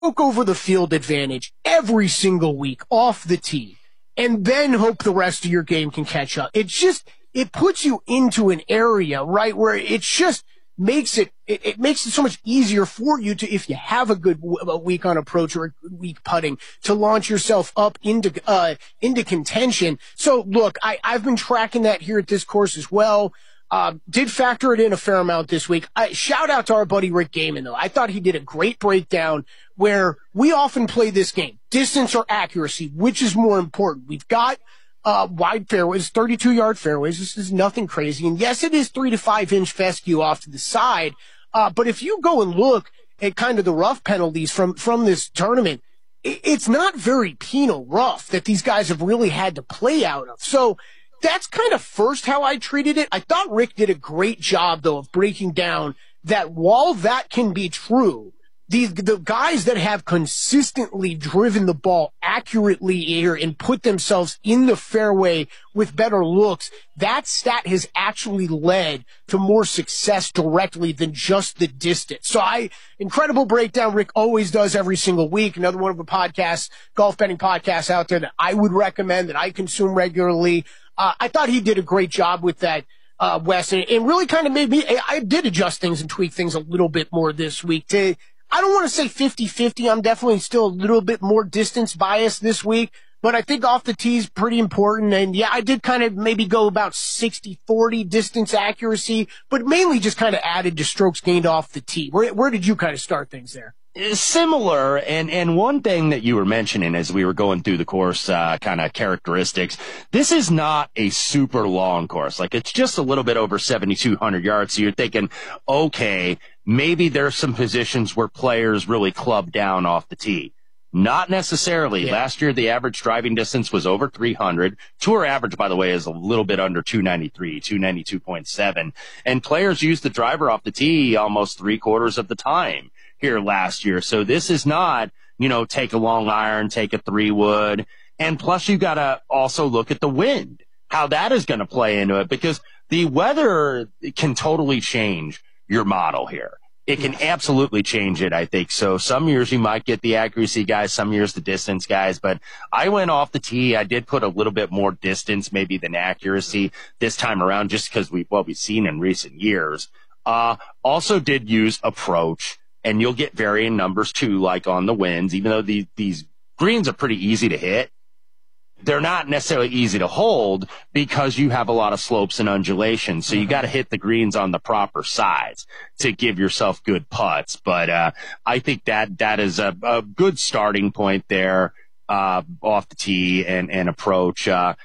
over the field advantage every single week off the tee and then hope the rest of your game can catch up. It puts you into an area, right, where it just makes it so much easier for you to, if you have a good week on approach or a good week putting, to launch yourself up into contention. So look, I've been tracking that here at this course as well. Did factor it in a fair amount this week. Shout out to our buddy Rick Gaiman, though. I thought he did a great breakdown where we often play this game, distance or accuracy, which is more important. We've got wide fairways, 32-yard fairways. This is nothing crazy. And yes, it is 3 to 5 inch fescue off to the side. But if you go and look at kind of the rough penalties from this tournament, it's not very penal rough that these guys have really had to play out of. So that's kind of first how I treated it. I thought Rick did a great job, though, of breaking down that while that can be true, the guys that have consistently driven the ball accurately here and put themselves in the fairway with better looks, that stat has actually led to more success directly than just the distance. So incredible breakdown Rick always does every single week. Another one of the podcasts, golf betting podcasts out there that I would recommend, that I consume regularly. I thought he did a great job with that, Wes, and it really kind of made me, I did adjust things and tweak things a little bit more this week I don't want to say 50-50. I'm definitely still a little bit more distance biased this week, but I think off the tee is pretty important. And yeah, I did kind of maybe go about 60-40 distance accuracy, but mainly just kind of added to strokes gained off the tee. Where did you kind of start things there? Similar, and one thing that you were mentioning as we were going through the course, kind of characteristics, this is not a super long course. Like, it's just a little bit over 7,200 yards. So you're thinking, okay, maybe there's some positions where players really club down off the tee. Not necessarily. Yeah. Last year, the average driving distance was over 300. Tour average, by the way, is a little bit under 293, 292.7. And players use the driver off the tee almost 3/4 of the time here last year. So this is not, take a long iron, take a 3-wood. And plus you got to also look at the wind, how that is going to play into it, because the weather can totally change your model here. It can absolutely change it, I think. So some years you might get the accuracy guys, some years the distance guys, but I went off the tee. I did put a little bit more distance maybe than accuracy this time around, just because we've seen in recent years. Also did use approach. And you'll get varying numbers too, like on the winds. Even though these greens are pretty easy to hit, they're not necessarily easy to hold because you have a lot of slopes and undulations. So you got to hit the greens on the proper sides to give yourself good putts. But I think that is a good starting point there off the tee and approach.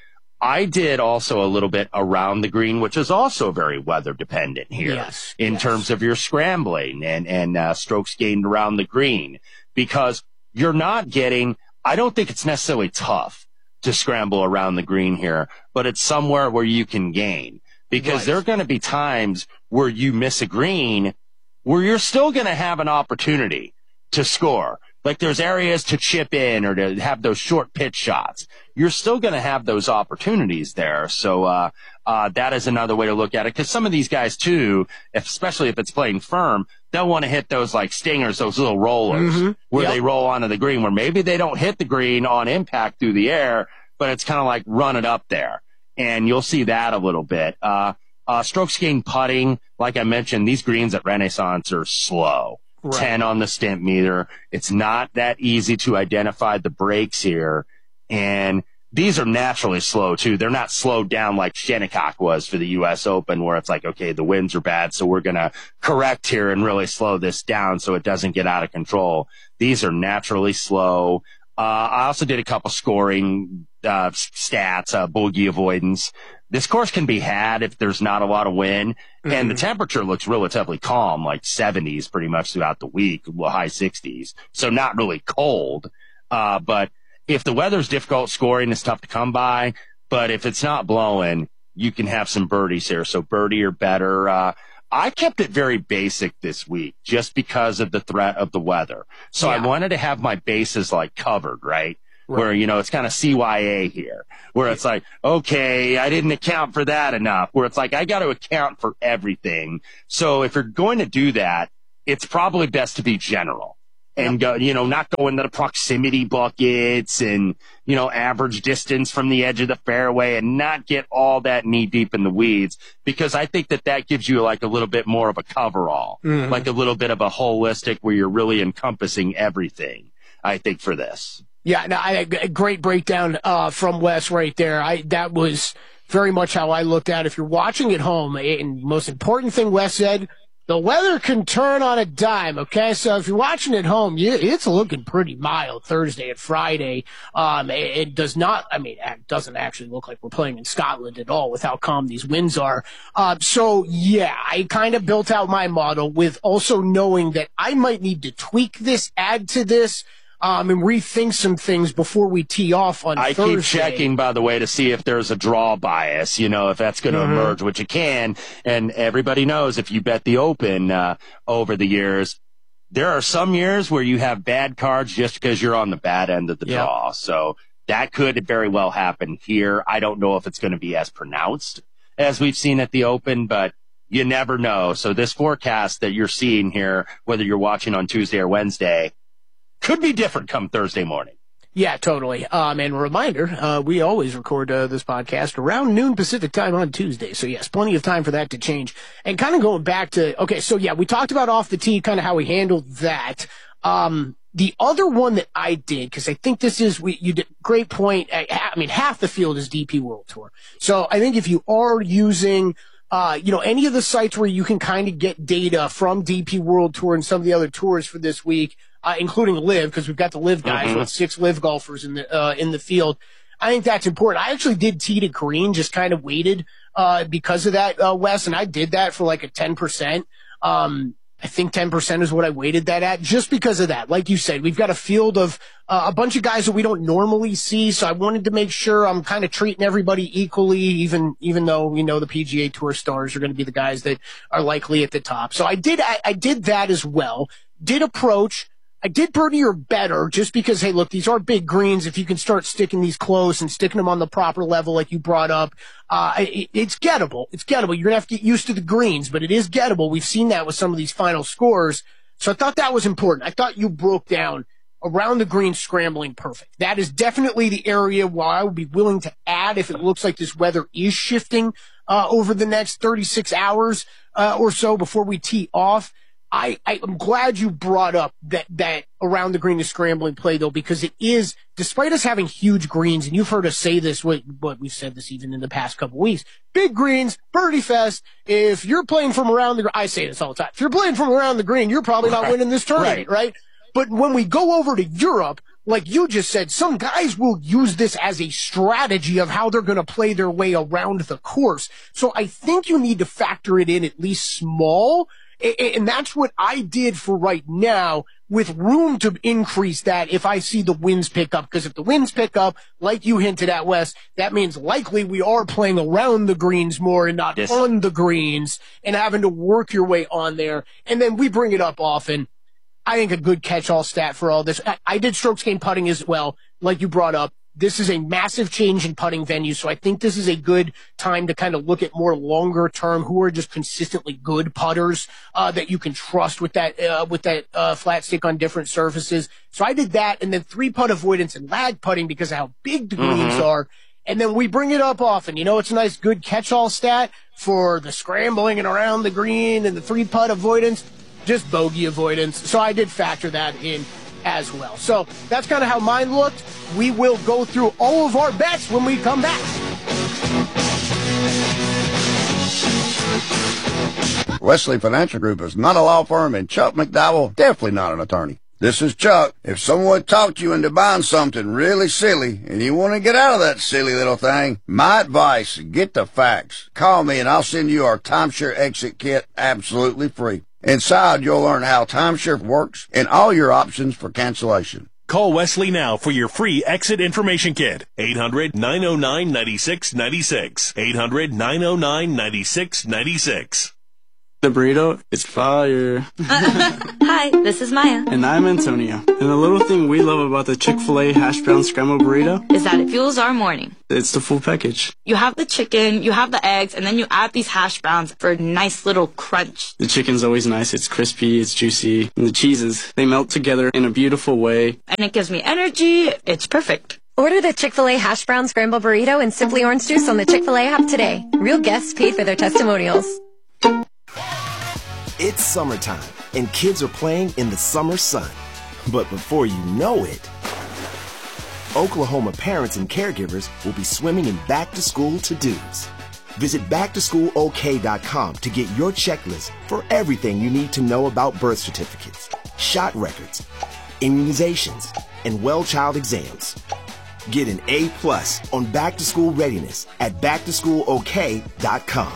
I did also a little bit around the green, which is also very weather dependent here in terms of your scrambling and strokes gained around the green, because you're not getting, I don't think it's necessarily tough to scramble around the green here, but it's somewhere where you can gain, because there are going to be times where you miss a green where you're still going to have an opportunity to score. Like, there's areas to chip in or to have those short pitch shots. You're still going to have those opportunities there. So that is another way to look at it, because some of these guys too, especially if it's playing firm, they'll want to hit those like stingers, those little rollers where they roll onto the green, where maybe they don't hit the green on impact through the air, but it's kind of like run it up there. And you'll see that a little bit. Strokes gained putting, like I mentioned, these greens at Renaissance are slow. 10 on the stimp meter. It's not that easy to identify the breaks here. And these are naturally slow too. They're not slowed down like Shinnecock was for the U.S. Open, where it's like, okay, the winds are bad, so we're going to correct here and really slow this down so it doesn't get out of control. These are naturally slow. I also did a couple scoring stats, bogey avoidance. This course can be had if there's not a lot of wind, and the temperature looks relatively calm, like 70s pretty much throughout the week, high 60s. So not really cold. But if the weather's difficult, scoring is tough to come by. But if it's not blowing, you can have some birdies here. So birdie or better. I kept it very basic this week just because of the threat of the weather. So I wanted to have my bases like covered, right? Where, it's kind of CYA here, where it's like, okay, I didn't account for that enough, where it's like, I got to account for everything. So if you're going to do that, it's probably best to be general and go, not go into the proximity buckets and, average distance from the edge of the fairway and not get all that knee deep in the weeds, because I think that gives you like a little bit more of a coverall, like a little bit of a holistic where you're really encompassing everything, I think, for this. Yeah, no, a great breakdown from Wes right there. That was very much how I looked at it. If you're watching at home, and the most important thing Wes said, the weather can turn on a dime, okay? So if you're watching at home, it's looking pretty mild Thursday and Friday. It doesn't actually look like we're playing in Scotland at all with how calm these winds are. So yeah, I kind of built out my model with also knowing that I might need to tweak this, add to this, and rethink some things before we tee off on Thursday. I keep checking, by the way, to see if there's a draw bias, if that's going to emerge, which it can. And everybody knows if you bet the Open over the years, there are some years where you have bad cards just because you're on the bad end of the draw. So that could very well happen here. I don't know if it's going to be as pronounced as we've seen at the Open, but you never know. So this forecast that you're seeing here, whether you're watching on Tuesday or Wednesday, could be different come Thursday morning. Yeah, totally. And a reminder, we always record this podcast around noon Pacific time on Tuesday. So yes, plenty of time for that to change. And kind of going back to, okay, so yeah, we talked about off the tee, kind of how we handled that. The other one that I did, because I think this is, you did great point. Half the field is DP World Tour. So I think if you are using, any of the sites where you can kind of get data from DP World Tour and some of the other tours for this week, including LIV, because we've got the LIV guys with 6 LIV golfers in the field. I think that's important. I actually did tee to green, just kind of waited because of that, Wes, and I did that for like a 10%. I think 10% is what I weighted that at, just because of that. Like you said, we've got a field of a bunch of guys that we don't normally see, so I wanted to make sure I'm kind of treating everybody equally, even though the PGA Tour stars are going to be the guys that are likely at the top. So I did that as well. Did approach. I did birdie or better, just because, hey, look, these are big greens. If you can start sticking these close and sticking them on the proper level like you brought up, it's gettable. It's gettable. You're going to have to get used to the greens, but it is gettable. We've seen that with some of these final scores. So I thought that was important. I thought you broke down around the green scrambling perfect. That is definitely the area where I would be willing to add if it looks like this weather is shifting over the next 36 hours or so before we tee off. I'm glad you brought up that around the green is scrambling play, though, because it is, despite us having huge greens, and you've heard us say this, what we've said this even in the past couple weeks, big greens, birdie fest. If you're playing from around the, I say this all the time, if you're playing from around the green, you're probably not winning this tournament, right? But when we go over to Europe, like you just said, some guys will use this as a strategy of how they're going to play their way around the course. So I think you need to factor it in at least small. And that's what I did for right now, with room to increase that if I see the winds pick up. Because if the winds pick up, like you hinted at, Wes, that means likely we are playing around the greens more and not on the greens and having to work your way on there. And then we bring it up often. I think a good catch-all stat for all this. I did strokes gained putting as well, like you brought up. This is a massive change in putting venue, so I think this is a good time to kind of look at more longer term, who are just consistently good putters that you can trust with that flat stick on different surfaces. So I did that, and then 3-putt avoidance and lag putting because of how big the greens are. And then we bring it up often. It's a nice good catch-all stat for the scrambling and around the green and the 3-putt avoidance, just bogey avoidance. So I did factor that in as well. So that's kind of how mine looked. We will go through all of our bets when we come back. Wesley Financial Group is not a law firm, and Chuck McDowell definitely not an attorney. This is Chuck. If someone talked you into buying something really silly and you want to get out of that silly little thing, my advice, get the facts. Call me and I'll send you our timeshare exit kit absolutely free. Inside, you'll learn how timeshare works and all your options for cancellation. Call Wesley now for your free exit information kit. 800-909-9696. 800-909-9696. The burrito is fire. Hi, this is Maya. And I'm Antonio. And the little thing we love about the Chick-fil-A hash brown scrambled burrito is that it fuels our morning. It's the full package. You have the chicken, you have the eggs, and then you add these hash browns for a nice little crunch. The chicken's always nice. It's crispy, it's juicy. And the cheeses, they melt together in a beautiful way. And it gives me energy. It's perfect. Order the Chick-fil-A hash brown scrambled burrito and Simply Orange Juice on the Chick-fil-A app today. Real guests paid for their testimonials. It's summertime, and kids are playing in the summer sun. But before you know it, Oklahoma parents and caregivers will be swimming in back-to-school to-dos. Visit backtoschoolok.com to get your checklist for everything you need to know about birth certificates, shot records, immunizations, and well-child exams. Get an A+ on back-to-school readiness at backtoschoolok.com.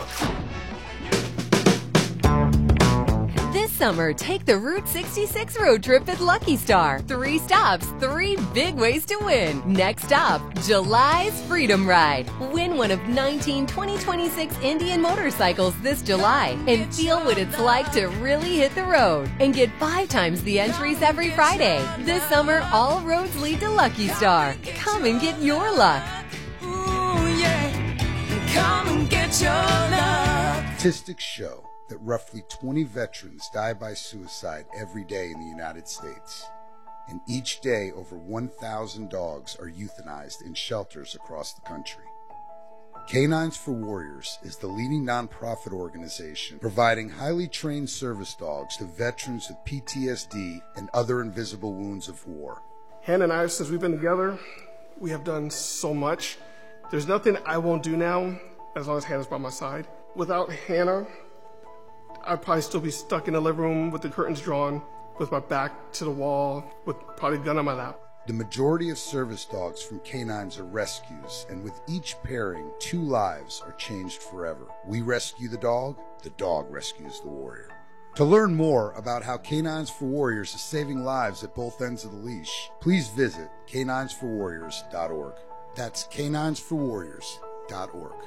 This summer, take the Route 66 road trip at Lucky Star. 3 stops, 3 big ways to win. Next stop, July's Freedom Ride. Win one of 19 2026 Indian motorcycles this July and feel what it's like to really hit the road. And get 5 times the entries every Friday. This summer, all roads lead to Lucky Star. Come and get your luck. Ooh, yeah. Come and get your luck. Statistics show that roughly 20 veterans die by suicide every day in the United States. And each day, over 1,000 dogs are euthanized in shelters across the country. Canines for Warriors is the leading nonprofit organization providing highly trained service dogs to veterans with PTSD and other invisible wounds of war. Hannah and I, since we've been together, we have done so much. There's nothing I won't do now as long as Hannah's by my side. Without Hannah, I'd probably still be stuck in the living room with the curtains drawn, with my back to the wall, with probably a gun on my lap. The majority of service dogs from canines are rescues, and with each pairing, 2 lives are changed forever. We rescue the dog rescues the warrior. To learn more about how Canines for Warriors is saving lives at both ends of the leash, please visit caninesforwarriors.org. That's caninesforwarriors.org.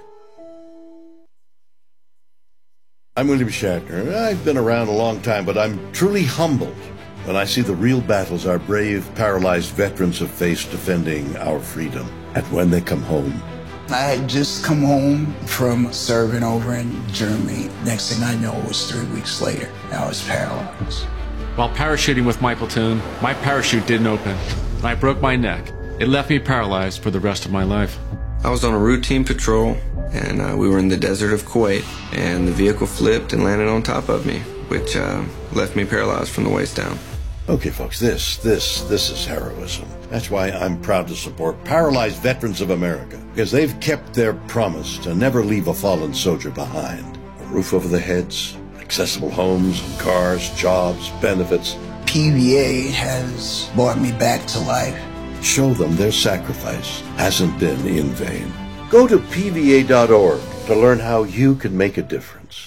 I'm William Shatner. I've been around a long time, but I'm truly humbled when I see the real battles our brave, paralyzed veterans have faced defending our freedom. And when they come home. I had just come home from serving over in Germany. Next thing I know, it was 3 weeks later. I was paralyzed. While parachuting with my platoon, my parachute didn't open, and I broke my neck. It left me paralyzed for the rest of my life. I was on a routine patrol, and we were in the desert of Kuwait, and the vehicle flipped and landed on top of me, which left me paralyzed from the waist down. Okay, folks, this is heroism. That's why I'm proud to support Paralyzed Veterans of America, because they've kept their promise to never leave a fallen soldier behind. A roof over their heads, accessible homes and cars, jobs, benefits. PVA has brought me back to life. Show them their sacrifice hasn't been in vain. Go to PVA.org to learn how you can make a difference.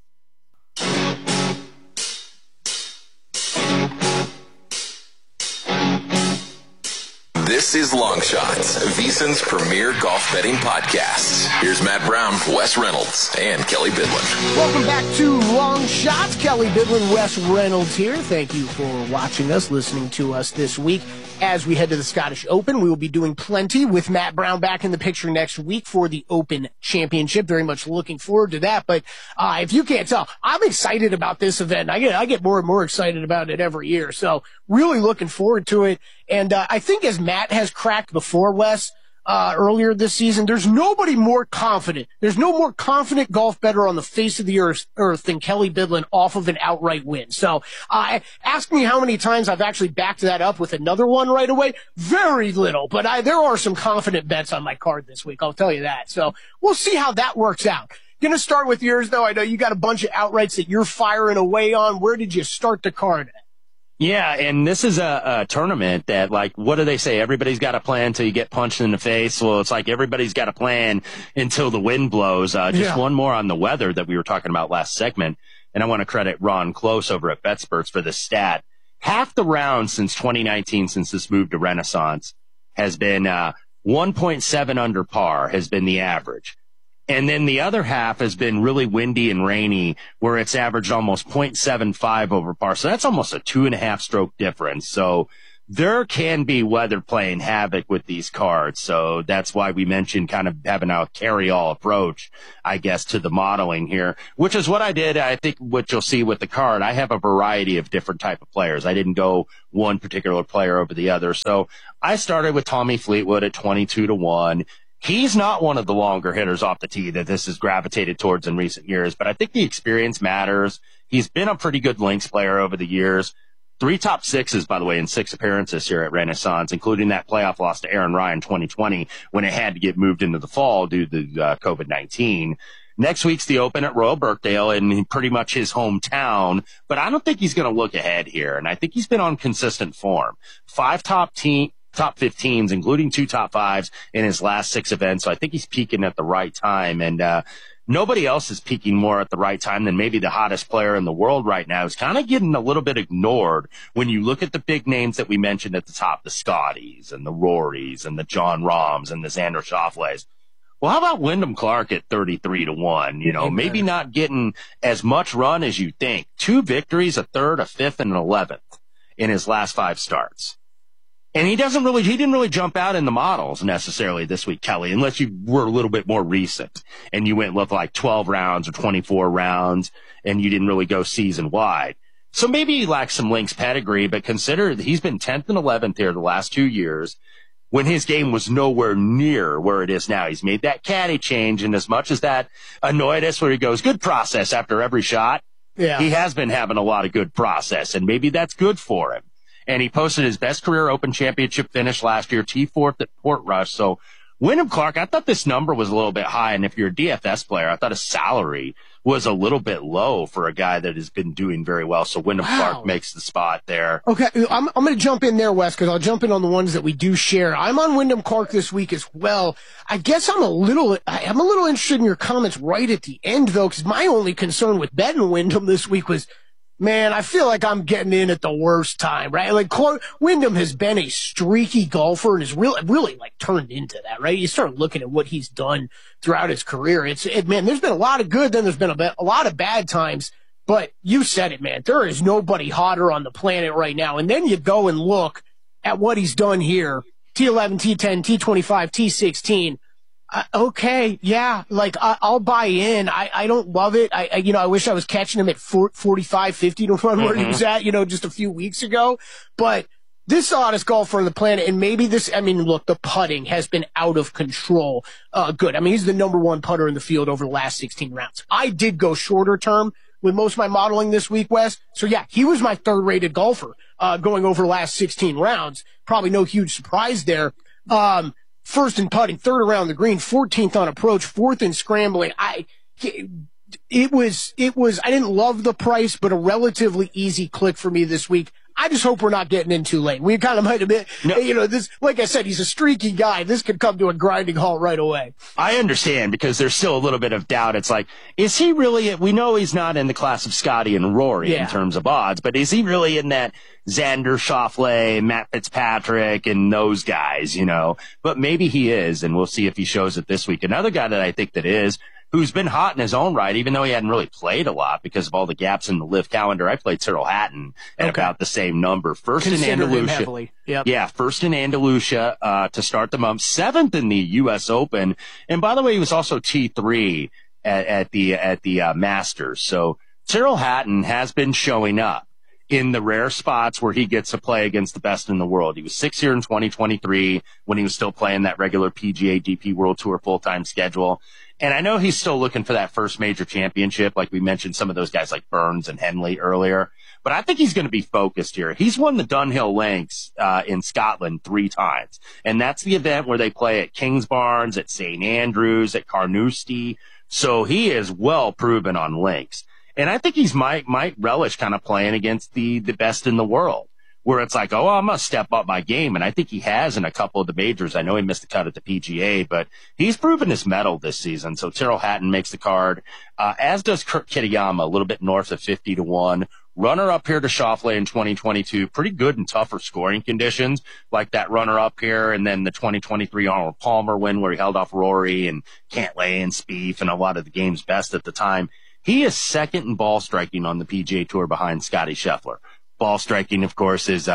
This is Long Shots, VSiN's premier golf betting podcast. Here's Matt Brown, Wes Reynolds, and Kelly Bidlin. Welcome back to Long Shots. Kelly Bidlin, Wes Reynolds here. Thank you for watching us, listening to us this week. As we head to the Scottish Open, we will be doing plenty with Matt Brown back in the picture next week for the Open Championship. Very much looking forward to that. But if you can't tell, I'm excited about this event. I get more and more excited about it every year. So really looking forward to it. And I think as Matt has cracked before, Wes, earlier this season, there's nobody more confident. There's no more confident golf bettor on the face of the earth than Kelly Bidlin off of an outright win. So ask me how many times I've actually backed that up with another one right away. Very little, but there are some confident bets on my card this week. I'll tell you that. So we'll see how that works out. Gonna start with yours, though. I know you got a bunch of outrights that you're firing away on. Where did you start the card at? Yeah, and this is a tournament that, like, what do they say? Everybody's got a plan until you get punched in the face. Well, it's like everybody's got a plan until the wind blows. One more on the weather that we were talking about last segment, and I want to credit Ron Close over at BetSperts for this stat. Half the rounds since 2019, since this move to Renaissance, has been 1.7 under par has been the average. And then the other half has been really windy and rainy, where it's averaged almost 0.75 over par. So that's almost a 2.5 stroke difference. So there can be weather playing havoc with these cards. So that's why we mentioned kind of having a carry-all approach, I guess, to the modeling here, which is what I did. I think what you'll see with the card, I have a variety of different type of players. I didn't go one particular player over the other. So I started with Tommy Fleetwood at 22-1. He's not one of the longer hitters off the tee that this has gravitated towards in recent years, but I think the experience matters. He's been a pretty good links player over the years. 3 top sixes, by the way, in 6 appearances here at Renaissance, including that playoff loss to Aaron Ryan 2020 when it had to get moved into the fall due to COVID-19. Next week's the Open at Royal Birkdale in pretty much his hometown, but I don't think he's going to look ahead here, and I think he's been on consistent form. 5 top 15s, including 2 top 5s in his last 6 events. So I think he's peaking at the right time. And nobody else is peaking more at the right time than maybe the hottest player in the world right now. Is kind of getting a little bit ignored when you look at the big names that we mentioned at the top, the Scotties and the Rorys and the John Rahms and the Xander Schauffele's. Well, how about Wyndham Clark at 33-1? You know, maybe not getting as much run as you think. 2 victories, a 3rd, a 5th, and an 11th in his last 5 starts. And he didn't really jump out in the models necessarily this week, Kelly, unless you were a little bit more recent and you went with like 12 rounds or 24 rounds and you didn't really go season wide. So maybe he lacks some links pedigree, but consider that he's been 10th and 11th here the last 2 years when his game was nowhere near where it is now. He's made that caddy change, and as much as that annoyed us where he goes, good process after every shot, he has been having a lot of good process, and maybe that's good for him. And he posted his best career Open Championship finish last year, T4th at Portrush. So Wyndham Clark, I thought this number was a little bit high. And if you're a DFS player, I thought his salary was a little bit low for a guy that has been doing very well. So Wyndham Clark makes the spot there. Okay, I'm going to jump in there, Wes, because I'll jump in on the ones that we do share. I'm on Wyndham Clark this week as well. I guess I'm a little interested in your comments right at the end, though, because my only concern with betting Wyndham this week was, man, I feel like I'm getting in at the worst time, right? Like, Wyndham has been a streaky golfer and has really like turned into that, right? You start looking at what he's done throughout his career. Man, there's been a lot of good, then there's been a lot of bad times, but you said it, man. There is nobody hotter on the planet right now. And then you go and look at what he's done here. T11, T10, T25, T16. Okay, yeah, like I'll buy in. I don't love it. I wish I was catching him at 45, 50-1 where he was at, just a few weeks ago. But this hottest golfer on the planet, and maybe look, the putting has been out of control. Good. He's the number 1 putter in the field over the last 16 rounds. I did go shorter term with most of my modeling this week, Wes. So yeah, he was my 3rd rated golfer, going over the last 16 rounds. Probably no huge surprise there. 1st in putting, 3rd around the green, 14th on approach, 4th in scrambling. I didn't love the price, but a relatively easy click for me this week. I just hope we're not getting in too late. We kind of might have been, this, like I said, he's a streaky guy. This could come to a grinding halt right away. I understand because there's still a little bit of doubt. It's like, is he really, we know he's not in the class of Scotty and Rory in terms of odds, but is he really in that Xander Schauffele, Matt Fitzpatrick, and those guys, But maybe he is, and we'll see if he shows it this week. Another guy that I think that is, who's been hot in his own right, even though he hadn't really played a lot because of all the gaps in the LIV calendar. I played Tyrrell Hatton at about the same number. First in Andalusia. Yeah, first in Andalusia to start the month. 7th in the U.S. Open. And by the way, he was also T3 at the Masters. So Tyrrell Hatton has been showing up in the rare spots where he gets to play against the best in the world. He was 6th here in 2023 when he was still playing that regular PGA DP World Tour full-time schedule. And I know he's still looking for that first major championship, like we mentioned some of those guys like Burns and Henley earlier. But I think he's going to be focused here. He's won the Dunhill Links in Scotland 3 times. And that's the event where they play at Kingsbarns, at St. Andrews, at Carnoustie. So he is well proven on links. And I think he's might relish kind of playing against the best in the world, where it's like, oh, I'm going to step up my game. And I think he has in a couple of the majors. I know he missed the cut at the PGA, but he's proven his mettle this season. So Tyrrell Hatton makes the card, as does Kurt Kitayama, a little bit north of 50-1. runner-up here to Schauffele in 2022, pretty good in tougher scoring conditions, like that runner-up here, and then the 2023 Arnold Palmer win where he held off Rory and Cantlay and Spieth and a lot of the game's best at the time. He is second in ball striking on the PGA Tour behind Scottie Scheffler. Ball striking, of course, is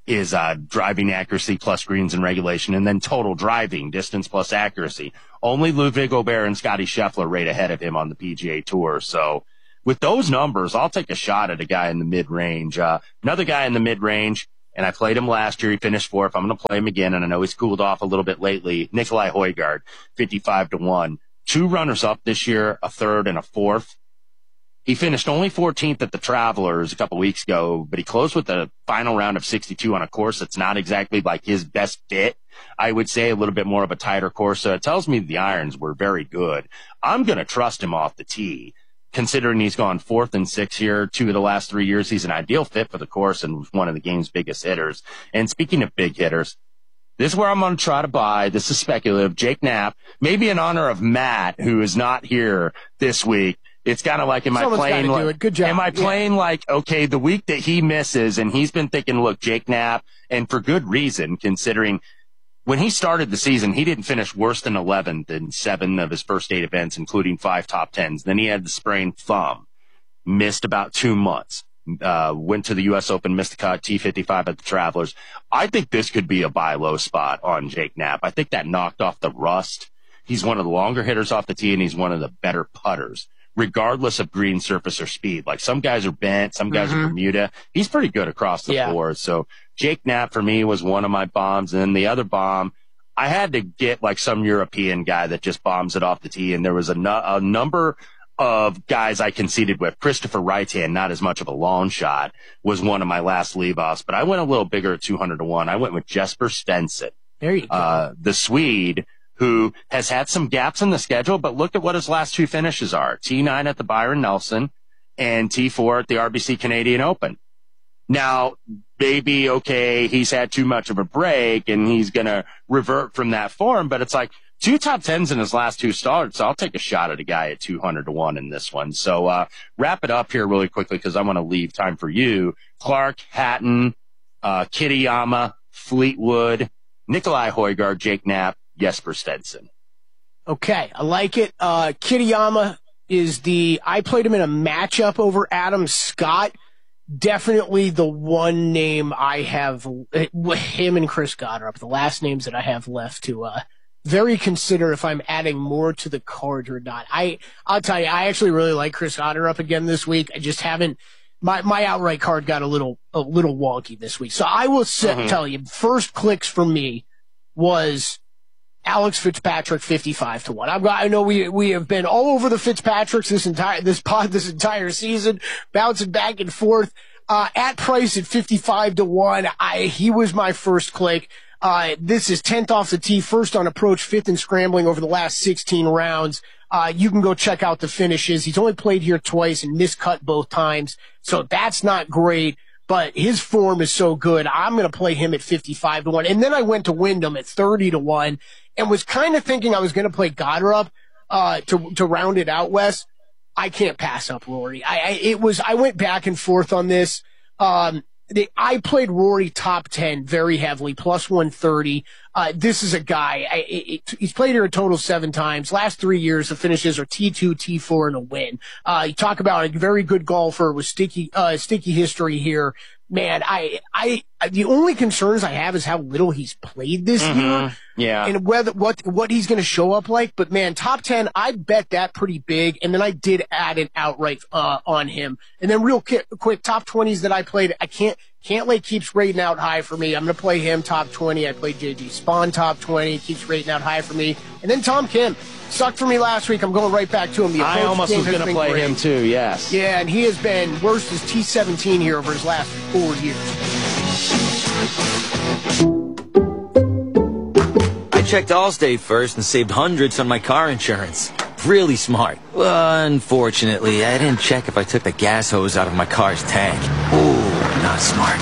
driving accuracy plus greens and regulation, and then total driving, distance plus accuracy. Only Ludwig Aubert and Scottie Scheffler right ahead of him on the PGA Tour. So with those numbers, I'll take a shot at a guy in the mid-range. Another guy in the mid-range, and I played him last year. He finished fourth. I'm going to play him again, and I know he's cooled off a little bit lately. Nicolai Højgaard, 55-1. 2 runners-up this year, a third and a fourth. He finished only 14th at the Travelers a couple weeks ago, but he closed with the final round of 62 on a course that's not exactly like his best fit. I would say a little bit more of a tighter course. So it tells me the irons were very good. I'm going to trust him off the tee, considering he's gone 4th and 6th here 2 of the last 3 years. He's an ideal fit for the course and was one of the game's biggest hitters. And speaking of big hitters, this is where I'm going to try to buy. This is speculative. Jake Knapp, maybe in honor of Matt, who is not here this week. It's kind of like, am I playing like, okay, the week that he misses, and he's been thinking, look, Jake Knapp, and for good reason, considering when he started the season, he didn't finish worse than 11th in 7 of his first 8 events, including 5 top 10s. Then he had the sprained thumb, missed about 2 months, went to the U.S. Open, missed the cut, T55 at the Travelers. I think this could be a buy low spot on Jake Knapp. I think that knocked off the rust. He's one of the longer hitters off the tee, and he's one of the better putters, regardless of green surface or speed. Like, some guys are bent, some guys are Bermuda. He's pretty good across the board. So Jake Knapp for me was one of my bombs. And then the other bomb, I had to get like some European guy that just bombs it off the tee. And there was a number of guys I conceded with. Christopher Wrighthand, not as much of a long shot, was one of my last leave-offs. But I went a little bigger at 200-1. I went with Jesper Svensson. There you go. The Swede, who has had some gaps in the schedule, but look at what his last 2 finishes are. T9 at the Byron Nelson and T4 at the RBC Canadian Open. Now, maybe, okay, he's had too much of a break and he's going to revert from that form, but it's like 2 top 10s in his last 2 starts. So I'll take a shot at a guy at 200-1 in this one. So, wrap it up here really quickly because I want to leave time for you. Clark, Hatton, Kitayama, Fleetwood, Nicolai Højgaard, Jake Knapp, Jesper Svensson. Okay, I like it. Kitayama I played him in a matchup over Adam Scott. Definitely the one name I have, him and Chris Goddard, the last names that I have left to, very consider if I'm adding more to the card or not. I'll tell you, I actually really like Chris Goddard up again this week. I just haven't, my outright card got a little wonky this week. So I will tell you, first clicks for me was Alex Fitzpatrick 55-1. I know we have been all over the Fitzpatricks this entire season, bouncing back and forth. At price at 55-1, he was my first click. This is 10th off the tee, first on approach, 5th in scrambling over the last 16 rounds. You can go check out the finishes. He's only played here twice and miscut both times, so that's not great. But his form is so good. I'm going to play him at 55-1. And then I went to Wyndham at 30-1 and was kind of thinking I was going to play Goddard to round it out, Wes. I can't pass up Rory. I went back and forth on this. I played Rory top 10 very heavily, plus 130. This is a guy, he's played here a total of 7 times. Last 3 years, the finishes are T2, T4, and a win. You talk about a very good golfer with sticky history here. Man, the only concerns I have is how little he's played this year. Yeah. And what he's going to show up like. But man, top 10, I bet that pretty big. And then I did add an outright, on him. And then real quick, top 20s that I played, Cantlay keeps rating out high for me. I'm going to play him top 20. I played JG Spawn top 20. Keeps rating out high for me. And then Tom Kim. Sucked for me last week. I'm going right back to him. I almost was going to play him too, yes. Yeah, and he has been worse as T17 here over his last 4 years. I checked Allstate first and saved hundreds on my car insurance. Really smart. Unfortunately, I didn't check if I took the gas hose out of my car's tank. Ooh, not smart.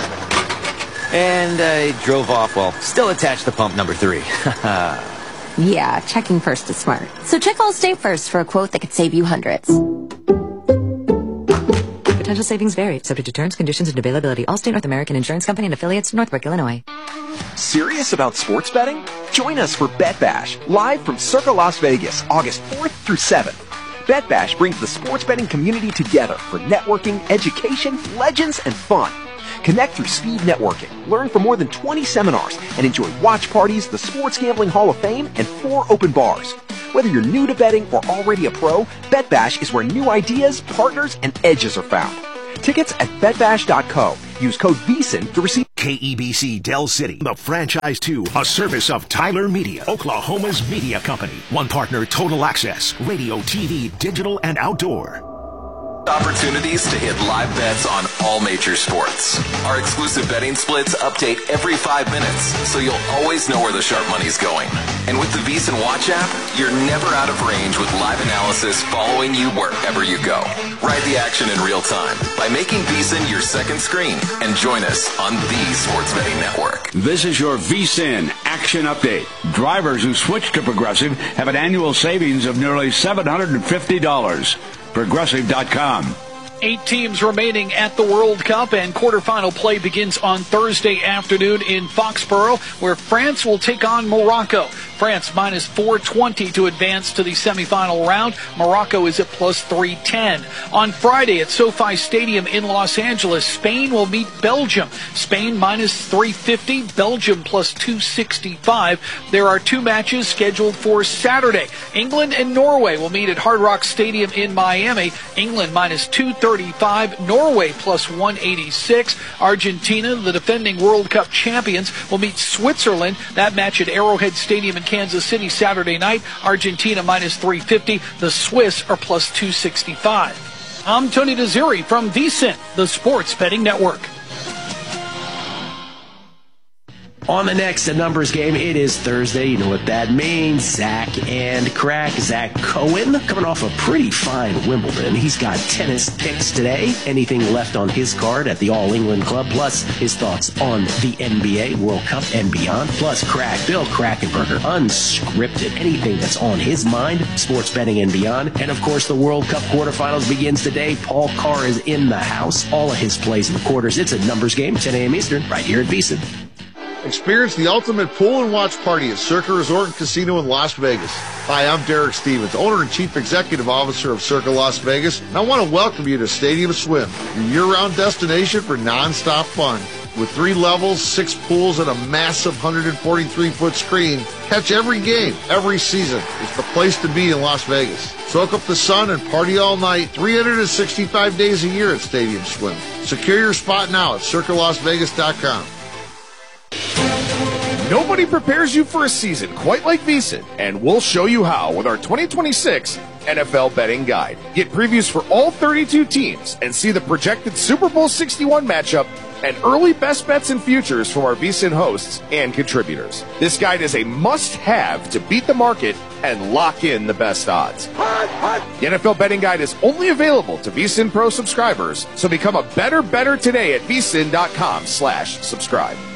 And I drove off while still attached to pump number 3. Yeah, checking first is smart. So check Allstate first for a quote that could save you hundreds. potential savings vary, subject to terms, conditions, and availability. Allstate North American Insurance Company and affiliates, Northbrook, Illinois. Serious about sports betting? Join us for Bet Bash, live from Circa Las Vegas, August 4th through 7th. Bet Bash brings the sports betting community together for networking, education, legends, and fun. Connect through speed networking, learn from more than 20 seminars, and enjoy watch parties, the Sports Gambling Hall of Fame, and 4 open bars. Whether you're new to betting or already a pro, Bet Bash is where new ideas, partners, and edges are found. Tickets at betbash.co. Use code VEASAN to receive KEBC Del City, the franchise 2, a service of Tyler Media, Oklahoma's media company. One partner, Total Access, radio, TV, digital, and outdoor. Opportunities to hit live bets on all major sports. Our exclusive betting splits update every 5 minutes, so you'll always know where the sharp money's going. And with the VEASAN Watch app, you're never out of range with live analysis following you wherever you go. Ride the action in real time by making VEASAN your second screen and join us on the Sports Betting Network. This is your VEASAN Action Update. Drivers who switch to Progressive have an annual savings of nearly $750. Progressive.com. 8 teams remaining at the World Cup, and quarterfinal play begins on Thursday afternoon in Foxborough, where France will take on Morocco. France minus 420 to advance to the semifinal round. Morocco is at plus 310. On Friday at SoFi Stadium in Los Angeles, Spain will meet Belgium. Spain minus 350, Belgium plus 265. There are 2 matches scheduled for Saturday. England and Norway will meet at Hard Rock Stadium in Miami. England minus 235, Norway plus 186. Argentina, the defending World Cup champions, will meet Switzerland. That match at Arrowhead Stadium in Kansas City Saturday night. Argentina minus 350. The Swiss are plus 265. I'm Tony Desiri from VEASAN, the Sports Betting Network. On the next Numbers Game, it is Thursday. You know what that means. Zach and Crack. Zach Cohen coming off a pretty fine Wimbledon. He's got tennis picks today. Anything left on his card at the All England Club, plus his thoughts on the NBA, World Cup, and beyond. Plus Crack, Bill Krackenberger, unscripted. Anything that's on his mind, sports betting and beyond. And of course, the World Cup quarterfinals begins today. Paul Carr is in the house. All of his plays in the quarters. It's a Numbers Game, 10 a.m. Eastern, right here at VEASAN. Experience the ultimate pool and watch party at Circa Resort and Casino in Las Vegas. Hi, I'm Derek Stevens, owner and chief executive officer of Circa Las Vegas, and I want to welcome you to Stadium Swim, your year-round destination for non-stop fun. With 3 levels, 6 pools, and a massive 143-foot screen, catch every game, every season. It's the place to be in Las Vegas. Soak up the sun and party all night, 365 days a year at Stadium Swim. Secure your spot now at CircaLasVegas.com. Nobody prepares you for a season quite like VEASAN, and we'll show you how with our 2026 NFL Betting Guide. Get previews for all 32 teams and see the projected Super Bowl 61 matchup and early best bets and futures from our VEASAN hosts and contributors. This guide is a must-have to beat the market and lock in the best odds. The NFL Betting Guide is only available to VEASAN Pro subscribers, so become a better today at VEASAN.com/subscribe.